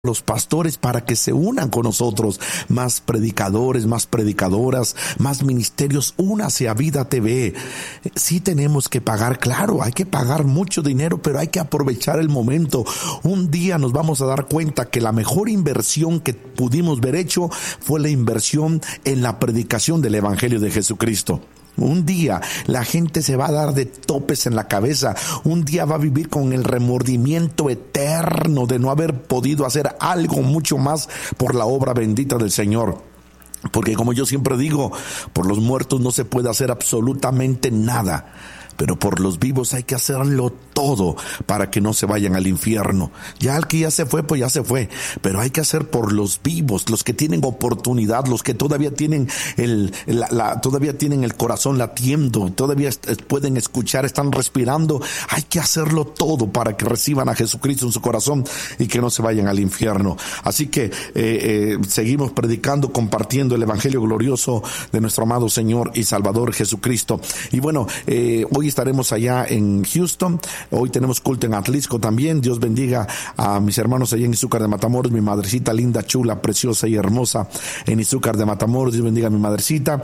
los pastores para que se unan con nosotros, más predicadores, más predicadoras, más ministerios, únase a Vida TV. Sí tenemos que pagar, claro, hay que pagar mucho dinero, pero hay que aprovechar el momento. Un día nos vamos a dar cuenta que la mejor inversión que pudimos haber hecho fue la inversión en la predicación del Evangelio de Jesucristo. Un día la gente se va a dar de topes en la cabeza. Un día va a vivir con el remordimiento eterno de no haber podido hacer algo mucho más por la obra bendita del Señor. Porque como yo siempre digo, por los muertos no se puede hacer absolutamente nada. Pero por los vivos hay que hacerlo todo para que no se vayan al infierno. Ya el que ya se fue, pues ya se fue. Pero hay que hacer por los vivos, los que tienen oportunidad, los que todavía tienen todavía tienen el corazón latiendo, todavía pueden escuchar, están respirando. Hay que hacerlo todo para que reciban a Jesucristo en su corazón y que no se vayan al infierno. Así que seguimos predicando, compartiendo el Evangelio glorioso de nuestro amado Señor y Salvador Jesucristo. Y bueno, hoy estaremos allá en Houston. Hoy tenemos culto en Atlisco también. Dios bendiga a mis hermanos allá en Izúcar de Matamoros, mi madrecita linda, chula, preciosa y hermosa en Izúcar de Matamoros. Dios bendiga a mi madrecita.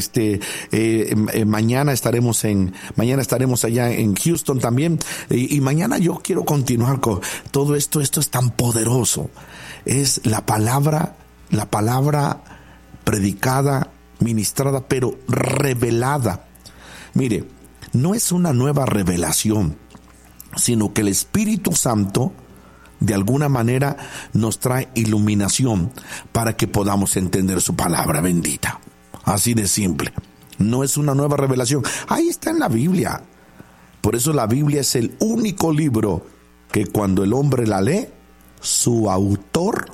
Mañana estaremos allá en Houston también. Y mañana yo quiero continuar con todo esto. Esto es tan poderoso. Es la palabra predicada, ministrada, pero revelada. Mire, no es una nueva revelación, sino que el Espíritu Santo de alguna manera nos trae iluminación para que podamos entender su palabra bendita. Así de simple. No es una nueva revelación. Ahí está en la Biblia. Por eso la Biblia es el único libro que cuando el hombre la lee, su autor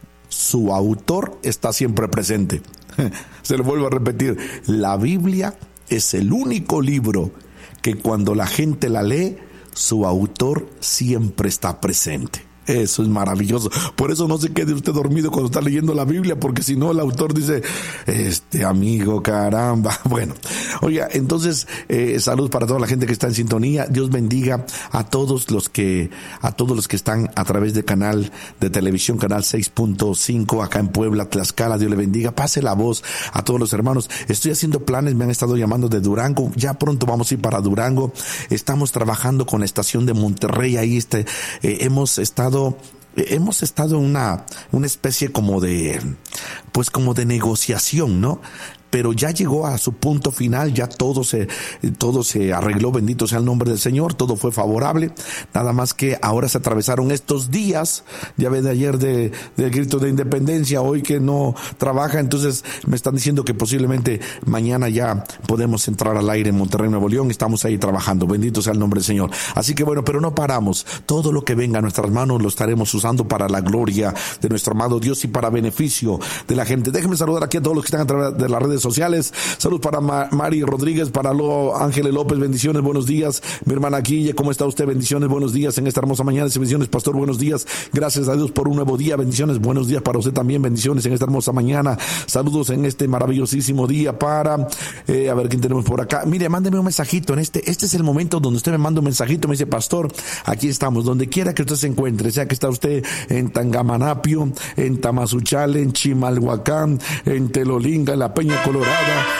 está siempre presente. Se lo vuelvo a repetir. La Biblia es el único libro que cuando la gente la lee, su autor siempre está presente. Eso es maravilloso. Por eso no se quede usted dormido cuando está leyendo la Biblia, porque si no el autor dice, amigo, caramba. Bueno, oiga, entonces, salud para toda la gente que está en sintonía. Dios bendiga a todos los que están a través de canal de televisión, canal 6.5, acá en Puebla, Tlaxcala. Dios le bendiga. Pase la voz a todos los hermanos. Estoy haciendo planes, me han estado llamando de Durango. Ya pronto vamos a ir para Durango. Estamos trabajando con la estación de Monterrey. Ahí hemos estado en una especie como de negociación, ¿no? Pero ya llegó a su punto final, ya todo se arregló, bendito sea el nombre del Señor, todo fue favorable, nada más que ahora se atravesaron estos días, ya ven ayer del grito de independencia, hoy que no trabaja, entonces me están diciendo que posiblemente mañana ya podemos entrar al aire en Monterrey, Nuevo León, estamos ahí trabajando, bendito sea el nombre del Señor. Así que bueno, pero no paramos, todo lo que venga a nuestras manos lo estaremos usando para la gloria de nuestro amado Dios y para beneficio de la gente. Déjenme saludar aquí a todos los que están a través de las redes sociales. Salud para Mari Rodríguez, para Ángeles López, bendiciones, buenos días. Mi hermana Guille, ¿cómo está usted? Bendiciones, buenos días en esta hermosa mañana. Bendiciones, pastor, buenos días. Gracias a Dios por un nuevo día. Bendiciones, buenos días para usted también. Bendiciones en esta hermosa mañana. Saludos en este maravillosísimo día para, a ver quién tenemos por acá. Mire, mándeme un mensajito en este es el momento donde usted me manda un mensajito, me dice, pastor, aquí estamos, donde quiera que usted se encuentre, sea que está usted en Tangamanapio, en Tamazunchale, en Chimalhuacán, en Telolinga, en La Peña Colorada,